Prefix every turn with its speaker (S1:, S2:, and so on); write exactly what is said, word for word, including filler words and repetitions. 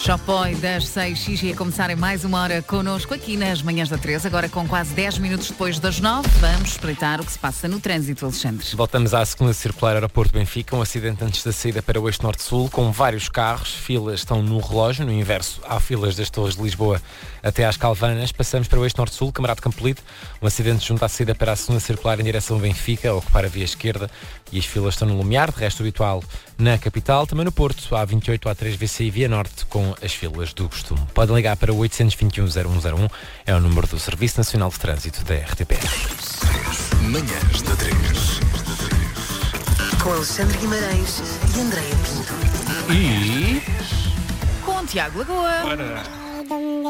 S1: Shopboy das seis, Xixi a começar em mais uma hora connosco aqui nas manhãs da três, agora com quase dez minutos depois das nove. Vamos espreitar o que se passa no trânsito, Alexandre.
S2: Voltamos à segunda circular Aeroporto Benfica, um acidente antes da saída para o eixo norte-sul, com vários carros, filas estão no relógio, no inverso há filas das Torres de Lisboa até às Calvanas. Passamos para o eixo norte-sul, Camarado Campolide, um acidente junto à saída para a segunda circular em direção a Benfica, a ocupar a via esquerda, e as filas estão no Lumiar, de resto habitual na capital. Também no Porto, há vinte e oito, A três V C e Via Norte, com as filas do costume. Podem ligar para o oito dois um, zero um zero um, é o número do Serviço Nacional de Trânsito da R T P.
S3: Manhãs da três.
S4: Com Alexandre Guimarães e Andréia Pinto.
S2: E...
S1: Com Tiago Lagoa.
S2: Ora.